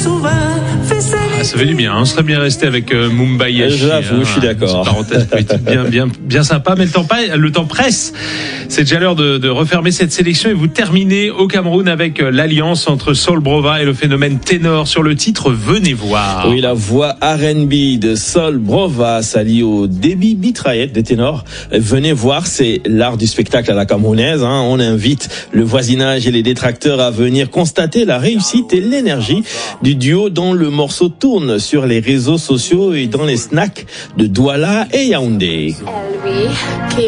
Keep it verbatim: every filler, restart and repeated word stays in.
Ah, ça fait du bien, hein. On serait bien resté avec euh, Mumbai. J'avoue, hein, je suis d'accord. Parenthèse politique bien, bien, bien sympa, mais le temps, pas, le temps presse. C'est déjà l'heure de, de refermer cette sélection et vous terminez au Cameroun avec l'alliance entre Sol Brova et le phénomène ténor sur le titre Venez voir. Oui, la voix R and B de Sol Brova s'allie au débit mitraillette des ténors. Venez voir, c'est l'art du spectacle à la camerounaise, hein. On invite le voisinage et les détracteurs à venir constater la réussite et l'énergie du duo dont le morceau tourne sur les réseaux sociaux et dans les snacks de Douala et Yaoundé.